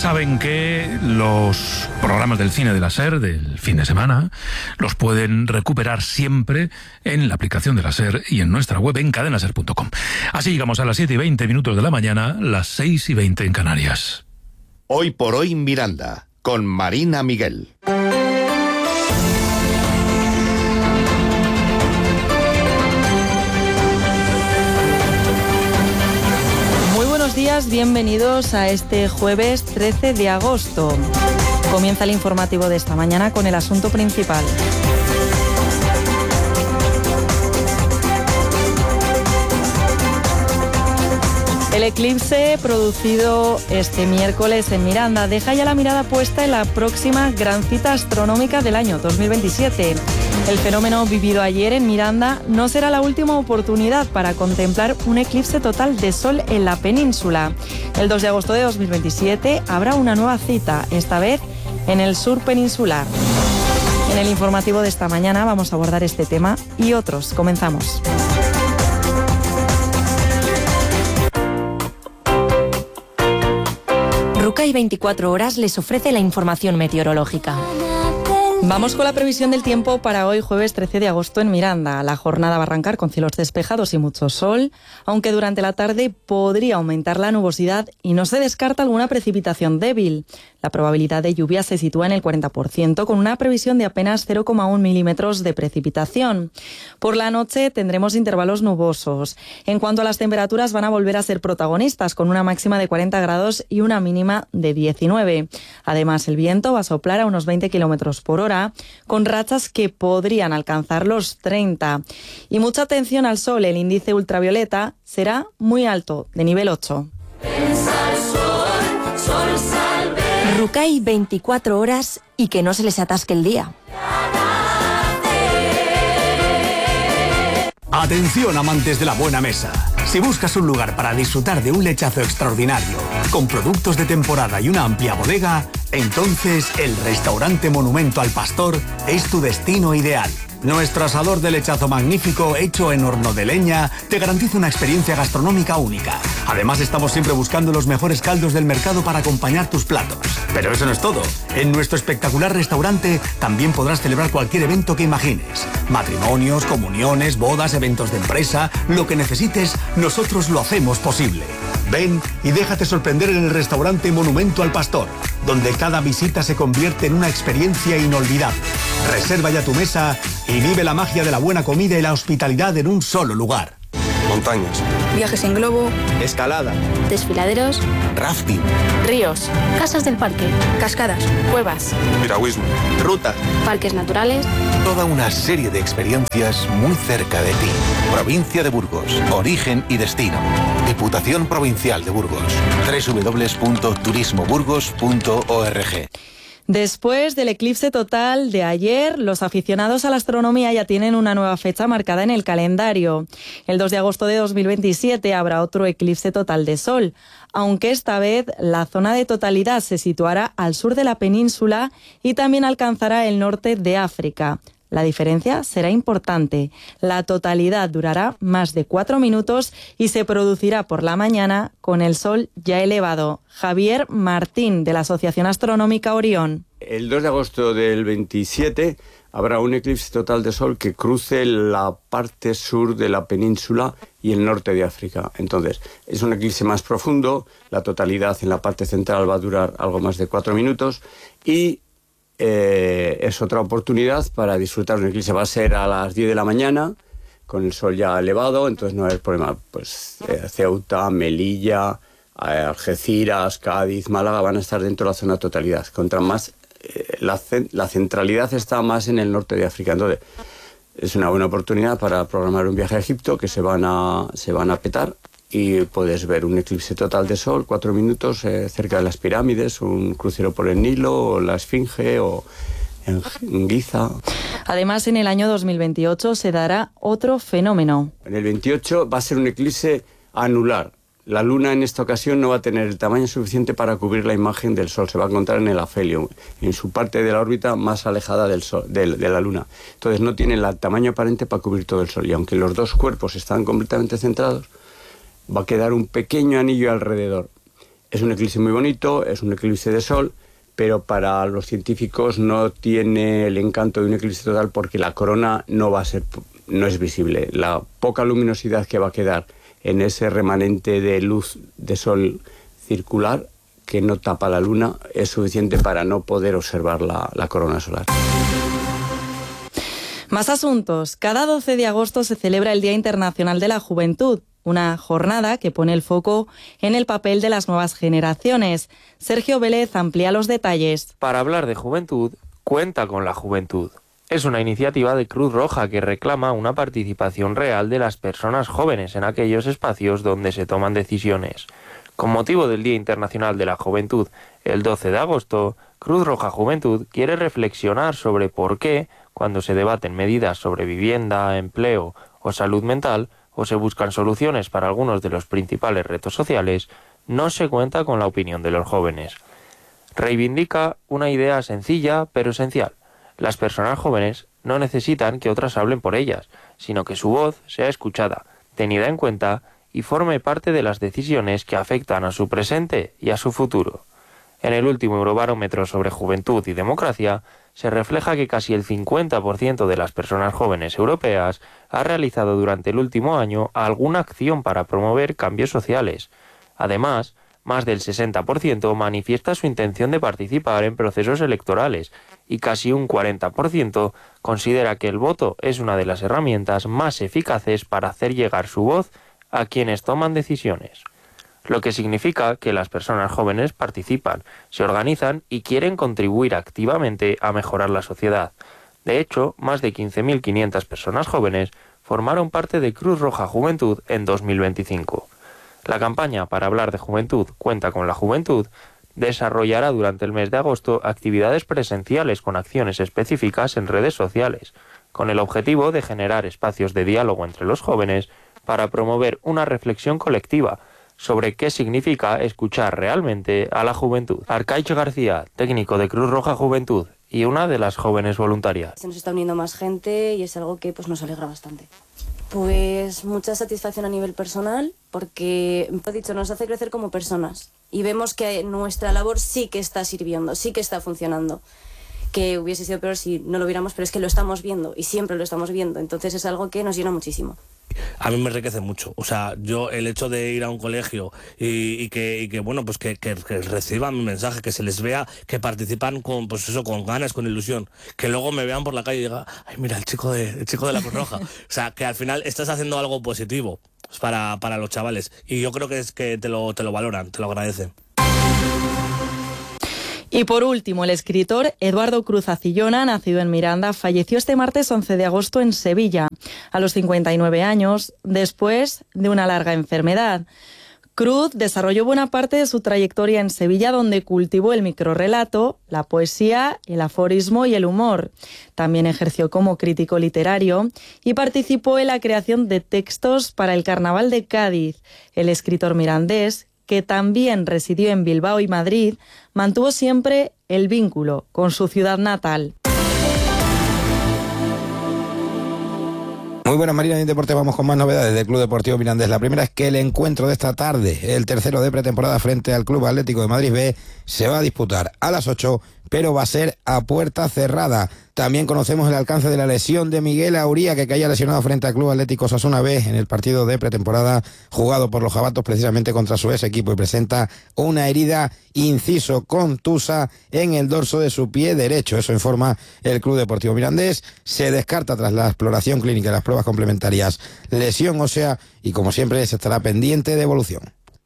saben que los programas del cine de la SER del fin de semana los pueden recuperar siempre en la aplicación de la SER y en nuestra web en cadenaser.com. Así llegamos a las 7:20 de la mañana, las 6:20 en Canarias. Hoy por hoy Miranda, con Marina Miguel. Buenos días, bienvenidos a este jueves 13 de agosto. Comienza el informativo de esta mañana con el asunto principal. El eclipse producido este miércoles en Miranda deja ya la mirada puesta en la próxima gran cita astronómica del año 2027. El fenómeno vivido ayer en Miranda no será la última oportunidad para contemplar un eclipse total de sol en la península. El 2 de agosto de 2027 habrá una nueva cita, esta vez en el sur peninsular. En el informativo de esta mañana vamos a abordar este tema y otros. Comenzamos. Rucay 24 horas les ofrece la información meteorológica. Vamos con la previsión del tiempo para hoy, jueves 13 de agosto en Miranda. La jornada va a arrancar con cielos despejados y mucho sol, aunque durante la tarde podría aumentar la nubosidad y no se descarta alguna precipitación débil. La probabilidad de lluvia se sitúa en el 40%, con una previsión de apenas 0,1 milímetros de precipitación. Por la noche tendremos intervalos nubosos. En cuanto a las temperaturas, van a volver a ser protagonistas, con una máxima de 40 grados y una mínima de 19. Además, el viento va a soplar a unos 20 kilómetros por hora, con rachas que podrían alcanzar los 30. Y mucha atención al sol, el índice ultravioleta será muy alto, de nivel 8. Rucay 24 horas y que no se les atasque el día. Atención, amantes de la buena mesa. Si buscas un lugar para disfrutar de un lechazo extraordinario, con productos de temporada y una amplia bodega, entonces el restaurante Monumento al Pastor es tu destino ideal. Nuestro asador de lechazo magnífico, hecho en horno de leña, te garantiza una experiencia gastronómica única. Además, estamos siempre buscando los mejores caldos del mercado para acompañar tus platos. Pero eso no es todo. En nuestro espectacular restaurante también podrás celebrar cualquier evento que imagines. Matrimonios, comuniones, bodas, eventos de empresa, lo que necesites, nosotros lo hacemos posible. Ven y déjate sorprender en el restaurante Monumento al Pastor, donde cada visita se convierte en una experiencia inolvidable. Reserva ya tu mesa y vive la magia de la buena comida y la hospitalidad en un solo lugar. Montañas, viajes en globo, escalada, desfiladeros, rafting, ríos, Casas del parque, cascadas, cuevas, piragüismo, ruta, parques naturales. Toda una serie de experiencias muy cerca de ti. Provincia de Burgos, origen y destino. Diputación Provincial de Burgos. www.turismoburgos.org. Después del eclipse total de ayer, los aficionados a la astronomía ya tienen una nueva fecha marcada en el calendario. El 2 de agosto de 2027 habrá otro eclipse total de sol, aunque esta vez la zona de totalidad se situará al sur de la península y también alcanzará el norte de África. La diferencia será importante. La totalidad durará más de 4 minutos y se producirá por la mañana con el sol ya elevado. Javier Martín, de la Asociación Astronómica Orión. El 2 de agosto del 27 habrá un eclipse total de sol que cruce la parte sur de la península y el norte de África. Entonces, es un eclipse más profundo, la totalidad en la parte central va a durar algo más de 4 minutos y es otra oportunidad para disfrutar un eclipse. Va a ser a las 10 de la mañana, con el sol ya elevado, entonces no hay problema. Pues Ceuta, Melilla, Algeciras, Cádiz, Málaga van a estar dentro de la zona totalidad. Contra más, la centralidad está más en el norte de África. Entonces, es una buena oportunidad para programar un viaje a Egipto, que se van a petar. Y puedes ver un eclipse total de sol, 4 minutos, cerca de las pirámides, un crucero por el Nilo, o la Esfinge, o en Giza. Además, en el año 2028 se dará otro fenómeno. En el 28 va a ser un eclipse anular. La Luna en esta ocasión no va a tener el tamaño suficiente para cubrir la imagen del Sol. Se va a encontrar en el afelio, en su parte de la órbita más alejada del Sol, de la Luna. Entonces no tiene el tamaño aparente para cubrir todo el Sol. Y aunque los dos cuerpos están completamente centrados, va a quedar un pequeño anillo alrededor. Es un eclipse muy bonito, es un eclipse de sol, pero para los científicos no tiene el encanto de un eclipse total porque la corona no es visible. La poca luminosidad que va a quedar en ese remanente de luz de sol circular que no tapa la luna es suficiente para no poder observar la corona solar. Más asuntos. Cada 12 de agosto se celebra el Día Internacional de la Juventud, una jornada que pone el foco en el papel de las nuevas generaciones. Sergio Vélez amplía los detalles. Para hablar de juventud, cuenta con la juventud. Es una iniciativa de Cruz Roja que reclama una participación real de las personas jóvenes en aquellos espacios donde se toman decisiones. Con motivo del Día Internacional de la Juventud, el 12 de agosto, Cruz Roja Juventud quiere reflexionar sobre por qué, cuando se debaten medidas sobre vivienda, empleo o salud mental, o se buscan soluciones para algunos de los principales retos sociales, no se cuenta con la opinión de los jóvenes. Reivindica una idea sencilla pero esencial. Las personas jóvenes no necesitan que otras hablen por ellas, sino que su voz sea escuchada, tenida en cuenta y forme parte de las decisiones que afectan a su presente y a su futuro. En el último Eurobarómetro sobre juventud y democracia, se refleja que casi el 50% de las personas jóvenes europeas ha realizado durante el último año alguna acción para promover cambios sociales. Además, más del 60% manifiesta su intención de participar en procesos electorales y casi un 40% considera que el voto es una de las herramientas más eficaces para hacer llegar su voz a quienes toman decisiones. Lo que significa que las personas jóvenes participan, se organizan y quieren contribuir activamente a mejorar la sociedad. De hecho, más de 15.500 personas jóvenes formaron parte de Cruz Roja Juventud en 2025. La campaña para hablar de juventud Cuenta con la Juventud desarrollará durante el mes de agosto actividades presenciales con acciones específicas en redes sociales, con el objetivo de generar espacios de diálogo entre los jóvenes para promover una reflexión colectiva sobre qué significa escuchar realmente a la juventud. Arcaich García, técnico de Cruz Roja Juventud y una de las jóvenes voluntarias. Se nos está uniendo más gente y es algo que nos alegra bastante. Pues mucha satisfacción a nivel personal porque, he dicho, nos hace crecer como personas y vemos que nuestra labor sí que está sirviendo, sí que está funcionando. Que hubiese sido peor si no lo viéramos, pero es que lo estamos viendo y siempre lo estamos viendo, entonces es algo que nos llena muchísimo. A mí me enriquece mucho, o sea, yo el hecho de ir a un colegio y que bueno, pues que reciban mi mensaje, que se les vea que participan con, pues eso, con ganas, con ilusión, que luego me vean por la calle y digan, ay, mira, el chico de la Cruz Roja. O sea, que al final estás haciendo algo positivo para los chavales y yo creo que es que te lo valoran, te lo agradecen. Y por último, el escritor Eduardo Cruz Acillona, nacido en Miranda, falleció este martes 11 de agosto en Sevilla, a los 59 años, después de una larga enfermedad. Cruz desarrolló buena parte de su trayectoria en Sevilla, donde cultivó el microrrelato, la poesía, el aforismo y el humor. También ejerció como crítico literario y participó en la creación de textos para el Carnaval de Cádiz. El escritor mirandés, que también residió en Bilbao y Madrid, mantuvo siempre el vínculo con su ciudad natal. Muy buenas, Marina, en Deporte vamos con más novedades del Club Deportivo Mirandés. La primera es que el encuentro de esta tarde, el tercero de pretemporada frente al Club Atlético de Madrid B, se va a disputar a las 8, pero va a ser a puerta cerrada. También conocemos el alcance de la lesión de Miguel Auría, que caía lesionado frente al Club Atlético Osasuna B en el partido de pretemporada jugado por los jabatos precisamente contra su ex equipo, y presenta una herida inciso contusa en el dorso de su pie derecho. Eso informa el Club Deportivo Mirandés. Se descarta tras la exploración clínica y las pruebas complementarias lesión ósea y, como siempre, se estará pendiente de evolución.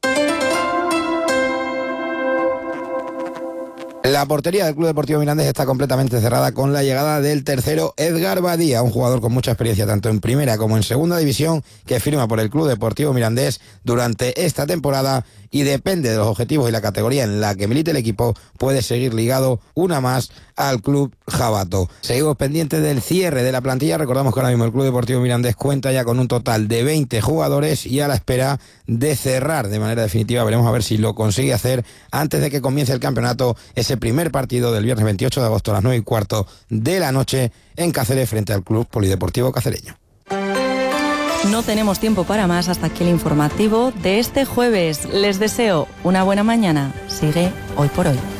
La portería del Club Deportivo Mirandés está completamente cerrada con la llegada del tercero Edgar Badía, un jugador con mucha experiencia tanto en primera como en segunda división, que firma por el Club Deportivo Mirandés durante esta temporada y depende de los objetivos y la categoría en la que milite el equipo, puede seguir ligado una más al club jabato. Seguimos pendientes del cierre de la plantilla. Recordamos que ahora mismo el Club Deportivo Mirandés cuenta ya con un total de 20 jugadores y a la espera de cerrar de manera definitiva. Veremos a ver si lo consigue hacer antes de que comience el campeonato, ese primer partido del viernes 28 de agosto a las 9:15 de la noche en Cáceres frente al Club Polideportivo Cacereño. No tenemos tiempo para más hasta aquí el informativo de este jueves. Les deseo una buena mañana. Sigue Hoy por Hoy.